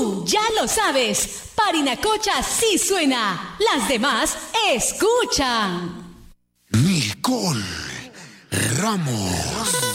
Tú ya lo sabes, Parinacocha sí suena, las demás escuchan. Nicole Ramos.